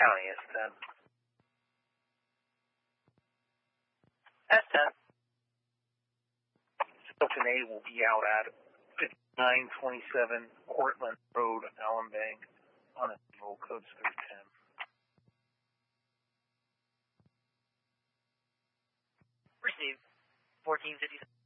County, S10. S10. Station 8 will be out at 5927 Cortlandt Road, Allen Bank, on a civil code 310. Received. 1457.